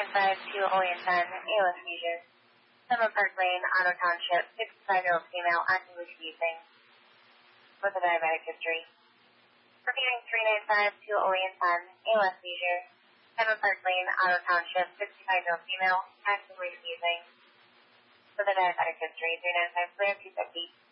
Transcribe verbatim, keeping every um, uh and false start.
five two Olean ten, A L S seizure. seven Park Lane, Auto Township, fifty-five-year-old female actively seizing with a diabetic history. Repeating three nine five two Olean ten, A L S seizure. seven Park Lane, Auto Township, fifty-five-year-old female actively seizing with a diabetic history. three nine five clear, two fifty.